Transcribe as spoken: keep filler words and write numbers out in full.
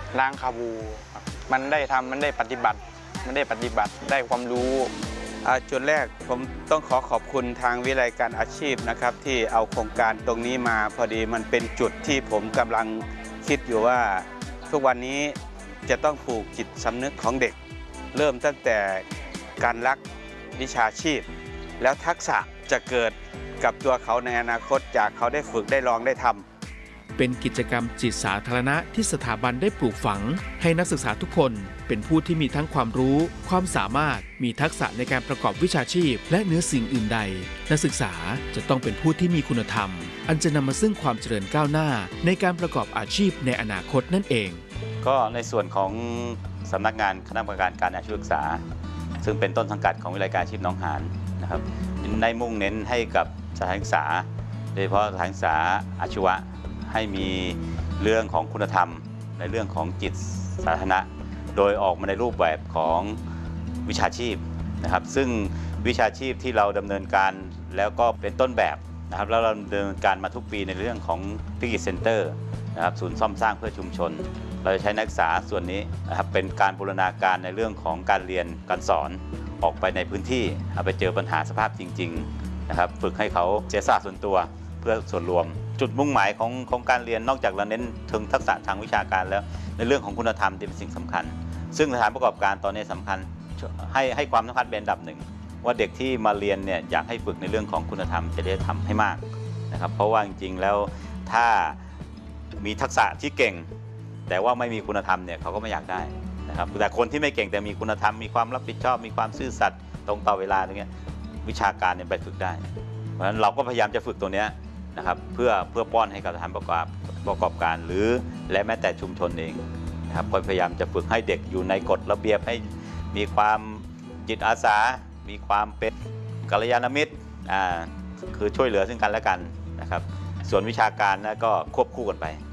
ล้างคาบูมันได้ทำมันได้ปฏิบัติมันได้ปฏิบัติได้ความรู้จุดแรกผมต้องขอขอบคุณทางวิทยาลัยการอาชีพนะครับที่เอาโครงการตรงนี้มาพอดีมันเป็นจุดที่ผมกำลังคิดอยู่ว่าทุกวันนี้จะต้องปลูกจิตสำนึกของเด็กเริ่มตั้งแต่การรักวิชาชีพแล้วทักษะจะเกิดกับตัวเขาในอนาคตจากเขาได้ฝึกได้ลองได้ทำเป็นกิจกรรมจิตสาธารณะที่สถาบันได้ปลูกฝังให้นักศึกษาทุกคนเป็นผู้ที่มีทั้งความรู้ความสามารถมีทักษะในการประกอบวิชาชีพและเหนือสิ่งอื่นใดนักศึกษาจะต้องเป็นผู้ที่มีคุณธรรมอันจะนำมาซึ่งความเจริญก้าวหน้าในการประกอบอาชีพในอนาคตนั่นเองก็ในส่วนของสำนักงานคณะกรรมการการอาชีวศึกษาซึ่งเป็นต้นสังกัดของวิทยาลัยการอาชีพหนองหานนะครับได้มุ่งเน้นให้กับสถานศึกษาโดยเฉพาะสถานศึกษาอาชีวะให้มีเรื่องของคุณธรรมในเรื่องของจิตสาธารณะโดยออกมาในรูปแบบของวิชาชีพนะครับซึ่งวิชาชีพที่เราดำเนินการแล้วก็เป็นต้นแบบนะครับแล้วเราดำเนินการมาทุกปีในเรื่องของธุรกิจเซ็นเตอร์นะครับศูนย์ซ่อมสร้างเพื่อชุมชนเราจะใช้นักศึกษาส่วนนี้นะครับเป็นการบูรณาการในเรื่องของการเรียนการสอนออกไปในพื้นที่เอาไปเจอปัญหาสภาพจริงๆนะครับฝึกให้เขาเสียสละส่วนตัวเพื่อส่วนรวมจุดมุ่งหมายของของการเรียนนอกจากเราเน้นถึงทักษะทางวิชาการแล้วในเรื่องของคุณธรรมเป็นสิ่งสำคัญซึ่งสถานประกอบการตอนนี้สำคัญให้ให้ความสำคัญเป็นอันดับหนึ่งว่าเด็กที่มาเรียนเนี่ยอยากให้ฝึกในเรื่องของคุณธรรมจริยธรรมให้มากนะครับเพราะว่าจริงๆแล้วถ้ามีทักษะที่เก่งแต่ว่าไม่มีคุณธรรมเนี่ยเขาก็ไม่อยากได้นะครับแต่คนที่ไม่เก่งแต่มีคุณธรรมมีความรับผิดชอบมีความซื่อสัตย์ตรงต่อเวลาตรงนี้วิชาการเนี่ยไปฝึกได้เพราะฉะนั้นเราก็พยายามจะฝึกตัวนี้นะครับเพื่อเพื่อป้อนให้กับสถานประกอบประกอบการหรือและแม้แต่ชุมชนเองนะครับก็พยายามจะฝึกให้เด็กอยู่ในกฎระเบียบให้มีความจิตอาสามีความเป็นกัลยาณมิตรอ่าคือช่วยเหลือซึ่งกันและกันนะครับส่วนวิชาการนะก็ควบคู่กันไป